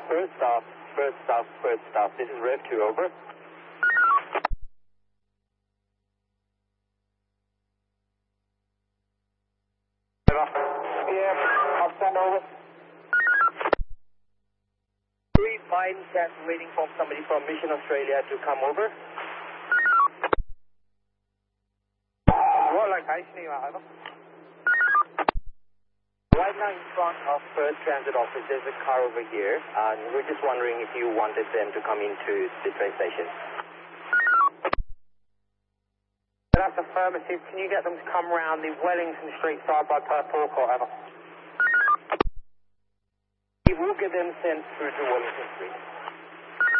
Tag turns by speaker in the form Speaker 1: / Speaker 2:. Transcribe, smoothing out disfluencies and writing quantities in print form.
Speaker 1: First stop, first stop, first stop. This is Rev 2, over.
Speaker 2: Yeah, I'll send over.
Speaker 1: 357, waiting for somebody from Mission Australia to come over.
Speaker 2: What location are you at, over?
Speaker 1: Right now in front of First Transit Office, there's a car over here, and we're just wondering if you wanted them to come into the train station.
Speaker 2: That's affirmative. Can you get them to come round the Wellington Street side by Perth Forecourt, over?
Speaker 1: We will get them sent through to Wellington Street.